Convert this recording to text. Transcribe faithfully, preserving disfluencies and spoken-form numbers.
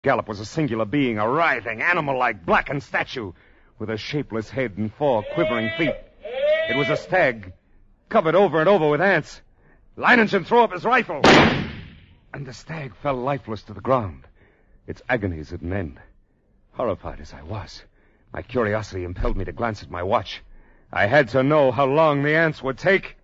Gallop was a singular being, a writhing, animal-like, blackened statue, with a shapeless head and four quivering feet. It was a stag, covered over and over with ants. Leiningen threw up his rifle, and the stag fell lifeless to the ground. Its agonies at an end. Horrified as I was, my curiosity impelled me to glance at my watch. I had to know how long the ants would take.